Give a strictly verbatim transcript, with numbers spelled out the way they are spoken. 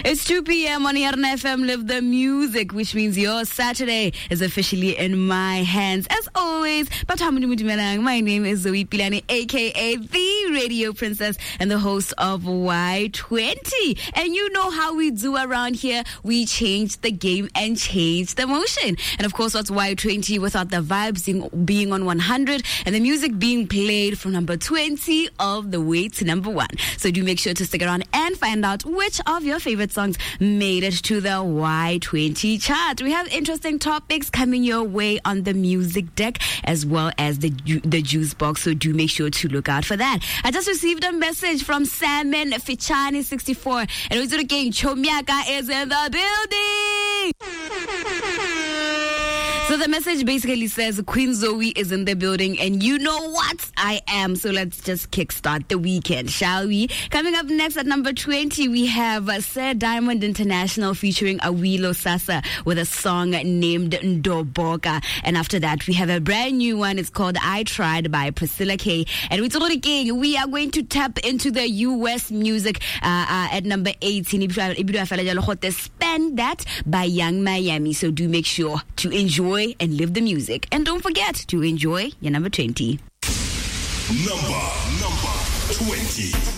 It's two p.m. on Yarna F M, Live the Music, which means your Saturday is officially in my hands. As always, my name is Zoe Pilani, aka the Radio Princess and the host of Y twenty. And you know how we do around here. We change the game and change the motion. And of course, what's Y twenty without the vibes being on one hundred and the music being played from number twenty all the way to number one. So do make sure to stick around and find out which of your favorite songs made it to the Y twenty chart. We have interesting topics coming your way on the music deck as well as the ju- the juice box, so do make sure to look out for that. I just received a message from Salmon Fichani sixty-four, and it's again Chomiaka is in the building. So the message basically says Queen Zoe is in the building, and you know what? I am. So let's just kickstart the weekend, shall we? Coming up next at number twenty, we have uh, Sir Diamond International featuring Awilo Sasa with a song named Ndoboka. And after that, we have a brand new one. It's called I Tried by Priscilla K. And with again, we are going to tap into the U S music uh, uh, at number eighteen. Spend That by Young Miami. So do make sure to enjoy and live the music. And don't forget to enjoy your number twenty. Number, number twenty.